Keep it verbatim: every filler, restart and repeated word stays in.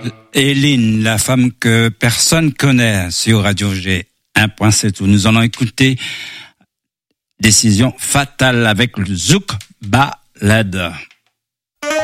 Hélène, la femme que personne connaît sur Radio G. Un point, c'est tout. Nous allons écouter Décision fatale avec le Zouk Balade.